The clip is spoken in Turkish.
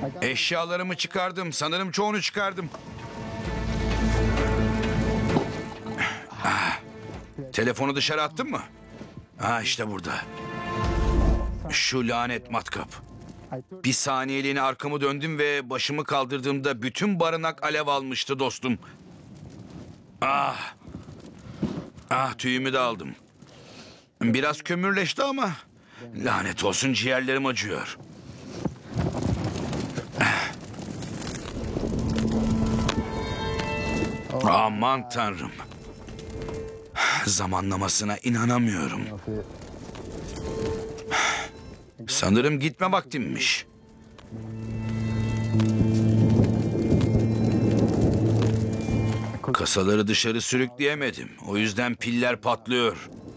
Eşyalarımı çıkardım. Sanırım çoğunu çıkardım. Telefonu dışarı attın mı? İşte burada. Şu lanet matkap. Bir saniyeliğine arkamı döndüm ve başımı kaldırdığımda bütün barınak alev almıştı dostum. Tüyümü de aldım. Biraz kömürleşti ama lanet olsun ciğerlerim acıyor. Aman tanrım. Zamanlamasına inanamıyorum. Sanırım gitme vaktimmiş. Kasaları dışarı sürükleyemedim. O yüzden piller patlıyor.